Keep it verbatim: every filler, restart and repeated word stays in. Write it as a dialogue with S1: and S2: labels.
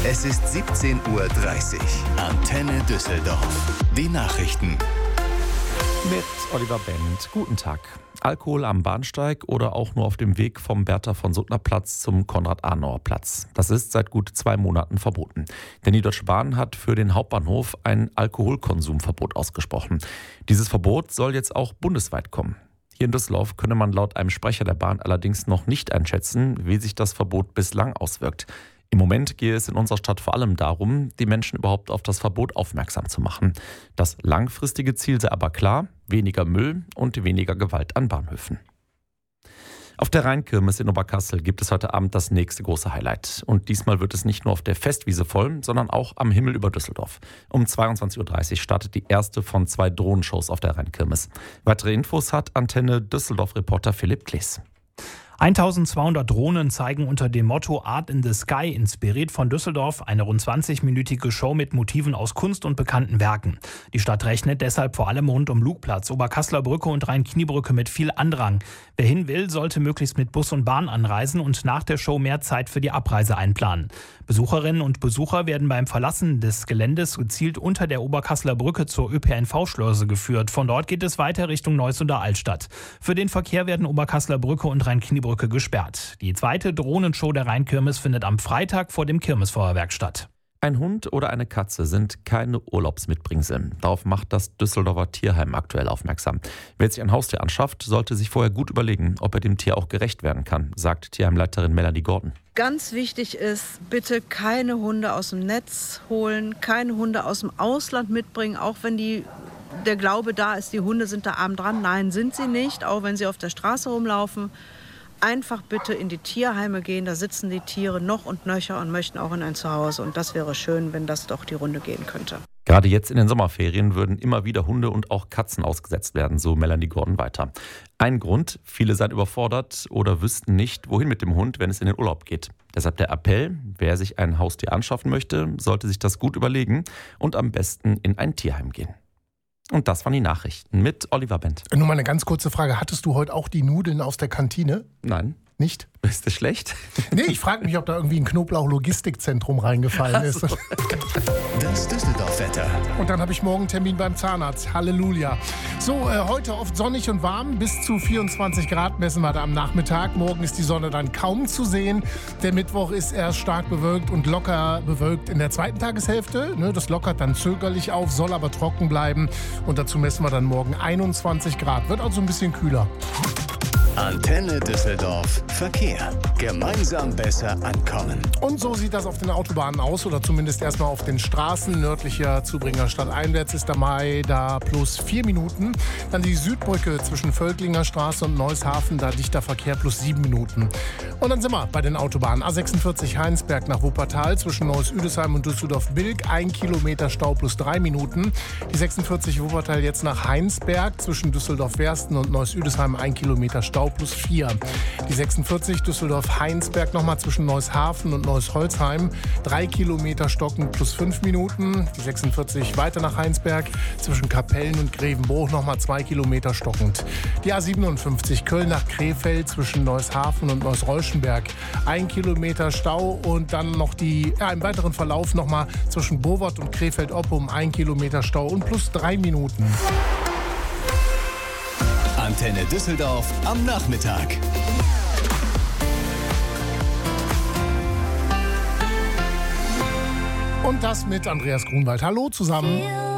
S1: Es ist siebzehn Uhr dreißig. Antenne Düsseldorf. Die Nachrichten.
S2: Mit Oliver Bent. Guten Tag. Alkohol am Bahnsteig oder auch nur auf dem Weg vom Bertha-von-Suttner-Platz zum Konrad-Adenauer-Platz. Das ist seit gut zwei Monaten verboten. Denn die Deutsche Bahn hat für den Hauptbahnhof ein Alkoholkonsumverbot ausgesprochen. Dieses Verbot soll jetzt auch bundesweit kommen. Hier in Düsseldorf könne man laut einem Sprecher der Bahn allerdings noch nicht einschätzen, wie sich das Verbot bislang auswirkt. Im Moment gehe es in unserer Stadt vor allem darum, die Menschen überhaupt auf das Verbot aufmerksam zu machen. Das langfristige Ziel sei aber klar: weniger Müll und weniger Gewalt an Bahnhöfen. Auf der Rheinkirmes in Oberkassel gibt es heute Abend das nächste große Highlight. Und diesmal wird es nicht nur auf der Festwiese voll, sondern auch am Himmel über Düsseldorf. Um zweiundzwanzig Uhr dreißig startet die erste von zwei Drohnenshows auf der Rheinkirmes. Weitere Infos hat Antenne Düsseldorf-Reporter Philipp Klees.
S3: eintausendzweihundert Drohnen zeigen unter dem Motto Art in the Sky, inspiriert von Düsseldorf, eine rund zwanzig-minütige Show mit Motiven aus Kunst und bekannten Werken. Die Stadt rechnet deshalb vor allem rund um Lugplatz, Oberkasseler Brücke und Rhein-Kniebrücke mit viel Andrang. Wer hin will, sollte möglichst mit Bus und Bahn anreisen und nach der Show mehr Zeit für die Abreise einplanen. Besucherinnen und Besucher werden beim Verlassen des Geländes gezielt unter der Oberkasseler Brücke zur Ö P N V-Schleuse geführt. Von dort geht es weiter Richtung Neuss und der Altstadt. Für den Verkehr werden Oberkasseler Brücke und Rhein-Kniebrücke gesperrt. Die zweite Drohnenshow der Rheinkirmes findet am Freitag vor dem Kirmesfeuerwerk statt.
S2: Ein Hund oder eine Katze sind keine Urlaubsmitbringsel. Darauf macht das Düsseldorfer Tierheim aktuell aufmerksam. Wer sich ein Haustier anschafft, sollte sich vorher gut überlegen, ob er dem Tier auch gerecht werden kann, sagt Tierheimleiterin Melanie Gordon.
S4: Ganz wichtig ist, bitte keine Hunde aus dem Netz holen, keine Hunde aus dem Ausland mitbringen, auch wenn die, der Glaube da ist, die Hunde sind da arm dran. Nein, sind sie nicht, auch wenn sie auf der Straße rumlaufen. Einfach bitte in die Tierheime gehen, da sitzen die Tiere noch und nöcher und möchten auch in ein Zuhause. Und das wäre schön, wenn das doch die Runde gehen könnte.
S2: Gerade jetzt in den Sommerferien würden immer wieder Hunde und auch Katzen ausgesetzt werden, so Melanie Gordon weiter. Ein Grund: viele seien überfordert oder wüssten nicht, wohin mit dem Hund, wenn es in den Urlaub geht. Deshalb der Appell: wer sich ein Haustier anschaffen möchte, sollte sich das gut überlegen und am besten in ein Tierheim gehen. Und das waren die Nachrichten mit Oliver Bent.
S5: Nur mal eine ganz kurze Frage. Hattest du heute auch die Nudeln aus der Kantine?
S2: Nein.
S5: Nicht?
S2: Ist das schlecht?
S5: Nee, ich frage mich, ob da irgendwie ein Knoblauch-Logistikzentrum reingefallen ist.
S1: Das Düsseldorf-Wetter.
S5: Und dann habe ich morgen einen Termin beim Zahnarzt. Halleluja. So, äh, heute oft sonnig und warm. Bis zu vierundzwanzig Grad messen wir da am Nachmittag. Morgen ist die Sonne dann kaum zu sehen. Der Mittwoch ist erst stark bewölkt und locker bewölkt in der zweiten Tageshälfte. Ne, das lockert dann zögerlich auf, soll aber trocken bleiben. Und dazu messen wir dann morgen einundzwanzig Grad. Wird also ein bisschen kühler.
S1: Antenne Düsseldorf. Verkehr. Gemeinsam besser ankommen.
S5: Und so sieht das auf den Autobahnen aus, oder zumindest erstmal auf den Straßen. Nördlicher Zubringer stadteinwärts ist der Mai da plus vier Minuten. Dann die Südbrücke zwischen Völklinger Straße und Neushafen, da dichter Verkehr plus sieben Minuten. Und dann sind wir bei den Autobahnen. A sechsundvierzig Heinsberg nach Wuppertal zwischen Neuss-Üdesheim und Düsseldorf-Bilk. Ein Kilometer Stau plus drei Minuten. Die sechsundvierzig Wuppertal jetzt nach Heinsberg zwischen Düsseldorf-Wersten und Neuss-Üdesheim. Ein Kilometer Stau plus vier. Die sechsundvierzig Düsseldorf-Heinsberg nochmal zwischen Neushafen und Neuss-Holzheim. Drei Kilometer Stocken plus fünf Minuten. Die sechsundvierzig weiter nach Heinsberg zwischen Kapellen und Grevenbruch nochmal zwei Kilometer stockend. Die A siebenundfünfzig Köln nach Krefeld zwischen Neushafen und Neuss-Reuschenberg. Ein Kilometer Stau und dann noch die, ja, im weiteren Verlauf nochmal zwischen Bovert und Krefeld-Oppum ein Kilometer Stau und plus drei Minuten.
S1: Antenne Düsseldorf am Nachmittag.
S5: Und das mit Andreas Grunwald. Hallo zusammen.